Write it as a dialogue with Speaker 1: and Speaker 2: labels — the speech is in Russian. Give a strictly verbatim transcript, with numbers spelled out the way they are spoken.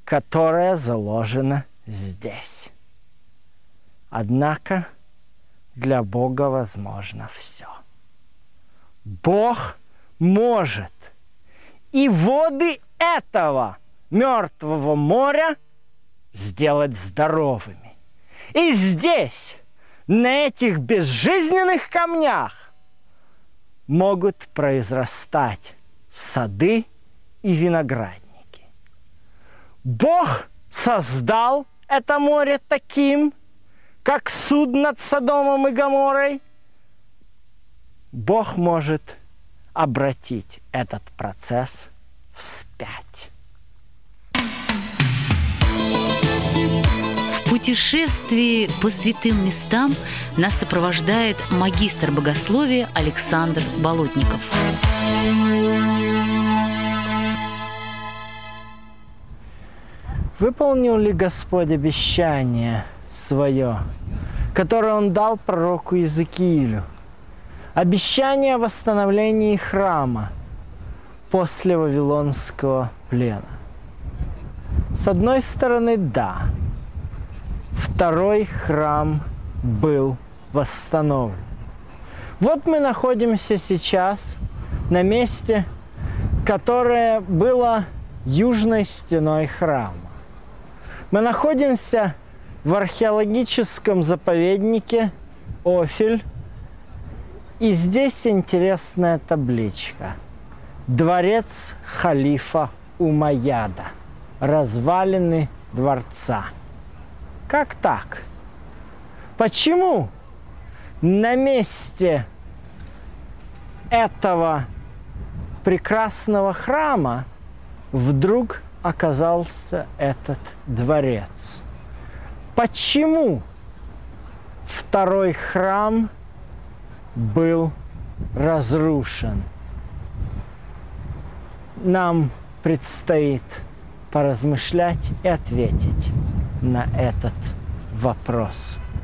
Speaker 1: которое заложено здесь. Однако для Бога возможно все. Бог может и воды этого мертвого моря сделать здоровыми. И здесь, на этих безжизненных камнях, могут произрастать сады и виноградники. Бог создал это море таким, как суд над Содомом и Гоморрой. Бог может обратить этот процесс вспять.
Speaker 2: В путешествии по святым местам нас сопровождает магистр богословия Александр Болотников.
Speaker 1: Выполнил ли Господь обещание свое, которое Он дал пророку Иезекиилю? Обещание о восстановлении храма после Вавилонского плена. С одной стороны, да. Второй храм был восстановлен. Вот мы находимся сейчас на месте, которое было южной стеной храма. Мы находимся в археологическом заповеднике Офель. И здесь интересная табличка. Дворец халифа Умайяда. Развалины дворца. Как так? Почему на месте этого прекрасного храма вдруг оказался этот дворец? Почему второй храм был разрушен? Нам предстоит поразмышлять и ответить на этот вопрос.